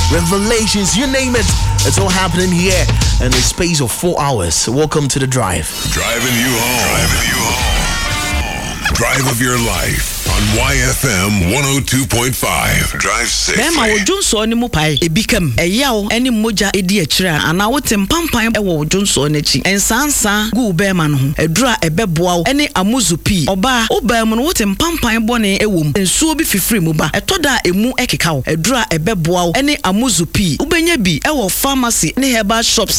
revelations, you name it. It's all happening here in the space of 4 hours. Welcome to The Drive. Driving you home. Drive of your life on YFM 102.5. Drive safely. Bema wo Johnson ni mu pai ebikam eyawo eni moja edi akira ana wote mpampan e wo Johnson n'achi ensansa gu bema no ho edura ebeboa eni amuzupi oba obam no wote mpampan bone ewom ensuo bi fifiri mu ba etoda emu ekeka wo edura ebeboa eni amuzupi ubenya bi e wo pharmacy ne herbal shops